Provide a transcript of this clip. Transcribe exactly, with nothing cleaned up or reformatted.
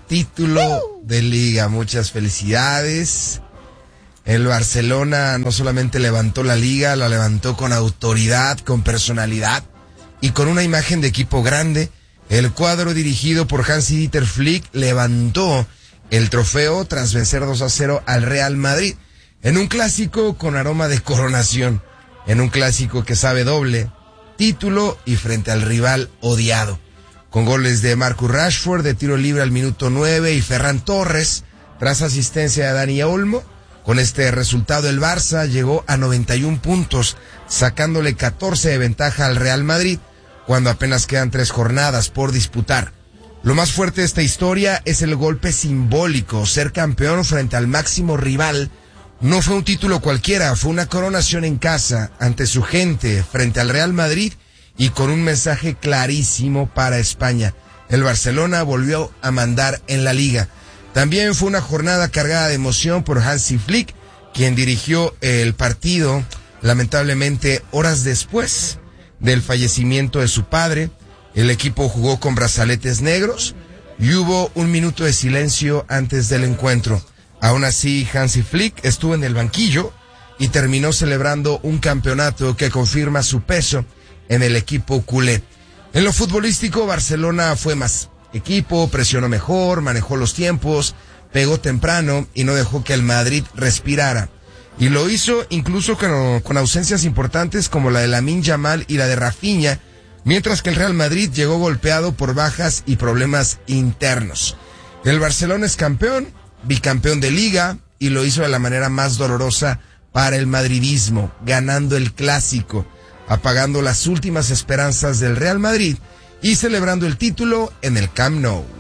título de liga. Muchas felicidades. El Barcelona no solamente levantó la liga, la levantó con autoridad, con personalidad y con una imagen de equipo grande. El cuadro dirigido por Hansi-Dieter Flick levantó el trofeo tras vencer dos a cero al Real Madrid en un clásico con aroma de coronación, en un clásico que sabe doble, título y frente al rival odiado, con goles de Marcus Rashford de tiro libre al minuto nueve y Ferran Torres tras asistencia de Dani Olmo. Con este resultado el Barça llegó a noventa y un puntos, sacándole catorce de ventaja al Real Madrid cuando apenas quedan tres jornadas por disputar. Lo más fuerte de esta historia es el golpe simbólico, ser campeón frente al máximo rival. No fue un título cualquiera, fue una coronación en casa, ante su gente, frente al Real Madrid y con un mensaje clarísimo para España. El Barcelona volvió a mandar en la liga. También fue una jornada cargada de emoción por Hansi Flick, quien dirigió el partido, lamentablemente, horas después del fallecimiento de su padre. El equipo jugó con brazaletes negros y hubo un minuto de silencio antes del encuentro. Aún así, Hansi Flick estuvo en el banquillo y terminó celebrando un campeonato que confirma su peso en el equipo culé. En lo futbolístico, Barcelona fue más equipo, presionó mejor, manejó los tiempos, pegó temprano y no dejó que el Madrid respirara. Y lo hizo incluso con, con ausencias importantes como la de Lamine Yamal y la de Rafinha, mientras que el Real Madrid llegó golpeado por bajas y problemas internos. El Barcelona es campeón, bicampeón de liga, y lo hizo de la manera más dolorosa para el madridismo, ganando el clásico, apagando las últimas esperanzas del Real Madrid y celebrando el título en el Camp Nou.